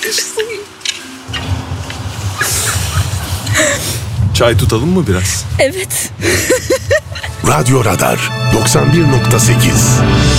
Çay tutalım mı biraz? Evet. Radyo Radar 91.8